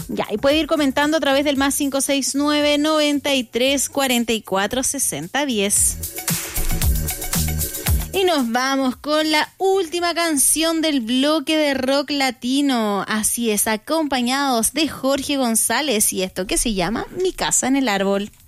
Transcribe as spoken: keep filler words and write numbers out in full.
Ya, y puede ir comentando a través del más cinco seis nueve, noventa y tres, cuarenta y cuatro, sesenta, diez. Y nos vamos con la última canción del bloque de rock latino. Así es, acompañados de Jorge González y esto que se llama Mi casa en el árbol.